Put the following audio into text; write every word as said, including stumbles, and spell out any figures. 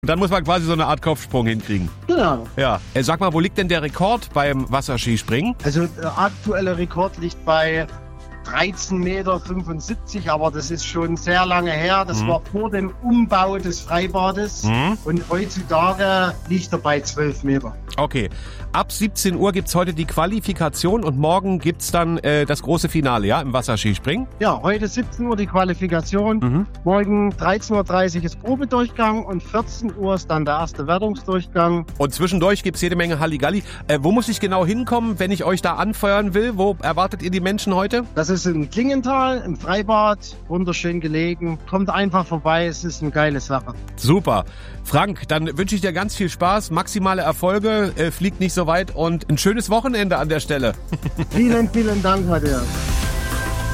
Dann muss man quasi so eine Art Kopfsprung hinkriegen. Genau. Ja. Äh, sag mal, wo liegt denn der Rekord beim Wasserskispringen? Also der aktuelle Rekord liegt bei dreizehn Meter fünfundsiebzig, aber das ist schon sehr lange her. Das mhm. war vor dem Umbau des Freibades mhm. und heutzutage liegt er bei zwölf Meter. Okay. Ab siebzehn Uhr gibt's heute die Qualifikation und morgen gibt's dann äh, das große Finale, ja, im Wasserskispringen? Ja, heute siebzehn Uhr die Qualifikation, mhm. morgen dreizehn Uhr dreißig ist Probedurchgang und vierzehn Uhr ist dann der erste Wertungsdurchgang. Und zwischendurch gibt's jede Menge Halligalli. Äh, wo muss ich genau hinkommen, wenn ich euch da anfeuern will? Wo erwartet ihr die Menschen heute? Das ist in Klingenthal, im Freibad, wunderschön gelegen. Kommt einfach vorbei, es ist eine geile Sache. Super. Frank, dann wünsche ich dir ganz viel Spaß, maximale Erfolge, äh, fliegt nicht so weit und ein schönes Wochenende an der Stelle. Vielen, vielen Dank, Matthias.